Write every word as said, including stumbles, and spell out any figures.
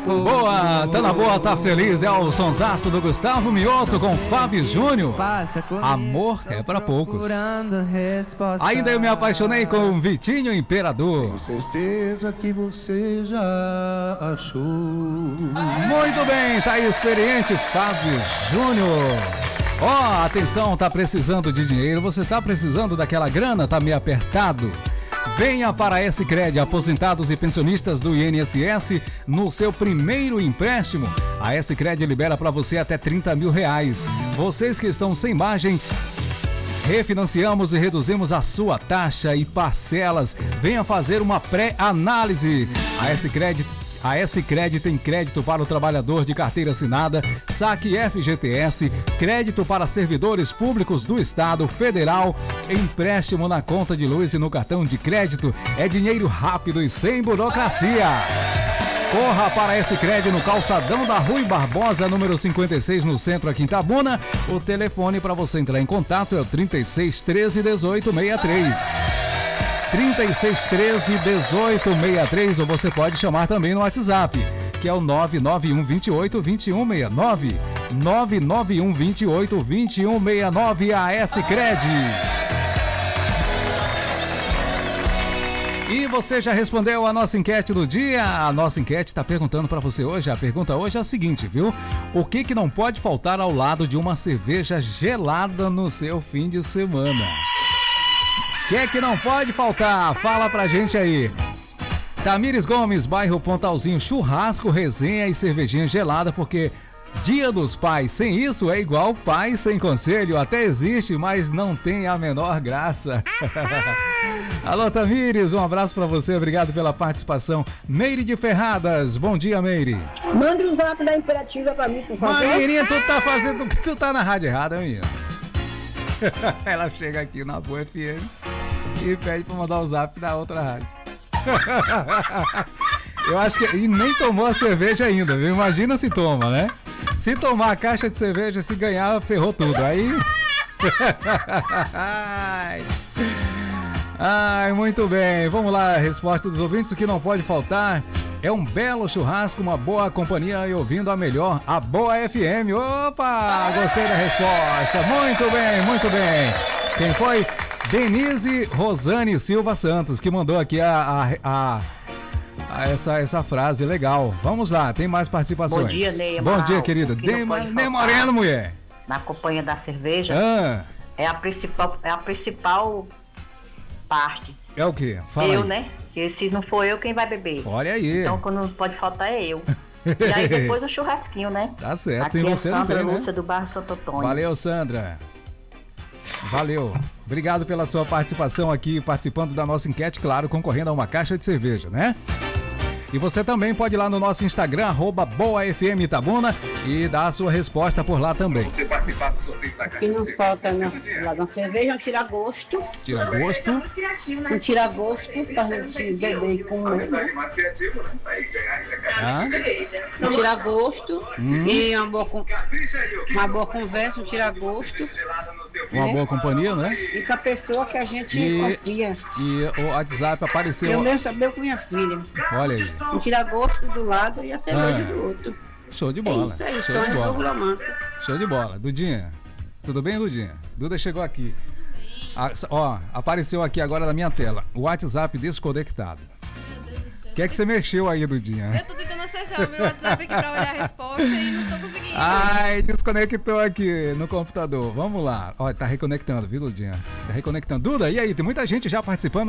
Boa, tá na boa, tá feliz. É o sonsaço do Gustavo Mioto com Fábio Júnior. Amor é pra poucos. Ainda eu me apaixonei com Vitinho Imperador. Tenho certeza que você já achou. Muito bem, tá aí experiente Fábio Júnior. Ó, oh, atenção, tá precisando de dinheiro, você tá precisando daquela grana, tá meio apertado? Venha para a S-Cred, aposentados e pensionistas do I N S S, no seu primeiro empréstimo. A S-Cred libera para você até trinta mil reais. Vocês que estão sem margem, refinanciamos e reduzimos a sua taxa e parcelas. Venha fazer uma pré-análise. A S-Cred A S-Cred tem crédito para o trabalhador de carteira assinada, saque F G T S, crédito para servidores públicos do Estado Federal, empréstimo na conta de luz e no cartão de crédito. É dinheiro rápido e sem burocracia. Corra para a S-Cred no calçadão da Rui Barbosa, número cinquenta e seis, no centro, aqui em Itabuna. O telefone para você entrar em contato é o trinta e seis, treze, dezoito, sessenta e três. trinta e seis, treze, dezoito, sessenta e três, ou você pode chamar também no WhatsApp, que é o nove nove um, vinte e oito, vinte e um sessenta e nove. nove nove um, vinte e oito, vinte e um sessenta e nove, a S-Cred. E você já respondeu a nossa enquete do dia? A nossa enquete está perguntando para você hoje. A pergunta hoje é a seguinte, viu? O que que não pode faltar ao lado de uma cerveja gelada no seu fim de semana? O que é que não pode faltar? Fala pra gente aí. Tamires Gomes, bairro Pontalzinho, churrasco, resenha e cervejinha gelada, porque Dia dos Pais sem isso é igual pai sem conselho. Até existe, mas não tem a menor graça. Alô, Tamires, um abraço pra você, obrigado pela participação. Meire de Ferradas, bom dia, Meire. Manda um zap da Imperativa pra mim, por favor. Menininha, tu tá fazendo, tu tá na rádio errada, menina. Ela chega aqui na Boa F M e pede pra mandar o zap da outra rádio. Eu acho que... E nem tomou a cerveja ainda, viu? Imagina se toma, né? Se tomar a caixa de cerveja, se ganhar, ferrou tudo. Aí... Ai... Ai, muito bem. Vamos lá, a resposta dos ouvintes. O que não pode faltar é um belo churrasco, uma boa companhia e ouvindo a melhor, a Boa F M. Opa, gostei da resposta. Muito bem, muito bem. Quem foi? Denise Rosane Silva Santos, que mandou aqui a, a, a, a essa, essa frase legal. Vamos lá, tem mais participações. Bom dia, Ney. Bom dia, querida. Ney Moreno, mulher. Na companhia da cerveja, ah. é, a principal, é a principal parte. É o quê? Fala eu, aí. né? Se, se não for eu, quem vai beber? Olha aí. Então, quando não pode faltar é eu. E aí depois o churrasquinho, né? Tá certo. Aqui sem é você Sandra não tem, Lúcia né? do bairro Santo Antônio. Valeu, Sandra. Valeu. Obrigado pela sua participação aqui, participando da nossa enquete, claro, concorrendo a uma caixa de cerveja, né? E você também pode ir lá no nosso Instagram, arroba BoaFM Itabuna, e dar a sua resposta por lá também. Você participar do sorteio da caixa. Que não falta na, lá na cerveja, um tira-gosto. Tira-gosto. Um tira-gosto para gente beber com ah? um tira-gosto hum. e uma boa, uma boa conversa, um tira-gosto. Uma né? boa companhia, né? E com a pessoa que a gente e, confia. E o WhatsApp apareceu. Eu mesmo sabia com minha filha. Olha aí. Um tira-gosto do lado e a cerveja ah. do outro. Show de bola. É isso aí, Show de bola. do Show de bola. Dudinha, tudo bem, Dudinha? Duda chegou aqui. Ah, ó, apareceu aqui agora na minha tela. O WhatsApp desconectado. O que é que você mexeu aí, Dudinha? Eu tô tentando acessar o meu WhatsApp aqui pra olhar a resposta e não tô conseguindo. Ai, desconectou aqui no computador. Vamos lá. Ó, tá reconectando, viu, Dudinha? Tá reconectando. Duda, e aí? Tem muita gente já participando.